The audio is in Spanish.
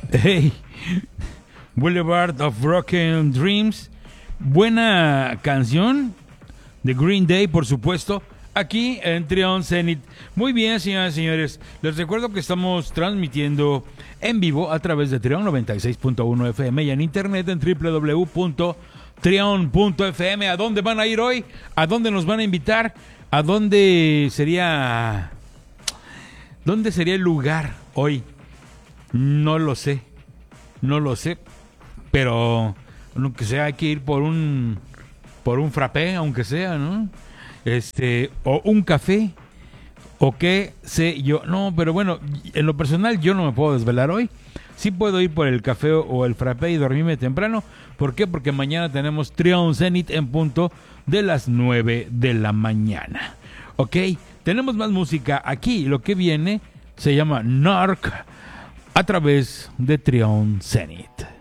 Hey, Boulevard of Broken Dreams. Buena canción de Green Day, por supuesto, aquí en Trion Zenith. Muy bien, señoras y señores, les recuerdo que estamos transmitiendo en vivo a través de Trion 96.1 FM y en internet en www.trion.fm. ¿A dónde van a ir hoy? ¿A dónde nos van a invitar? ¿A dónde sería el lugar hoy? No lo sé, pero aunque sea hay que ir por un frappé, aunque sea, ¿no? O un café, o qué sé yo. No, pero bueno, en lo personal yo no me puedo desvelar hoy. Sí puedo ir por el café o el frappé y dormirme temprano. ¿Por qué? Porque mañana tenemos Trion Zenith en punto de las 9 de la mañana. Ok, tenemos más música aquí. Lo que viene se llama Narc a través de Trion Zenith.